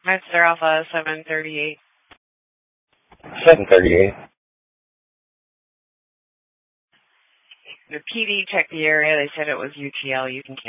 Mr. Alpha 738. 738. The PD checked the area. They said it was UTL. You can cancel.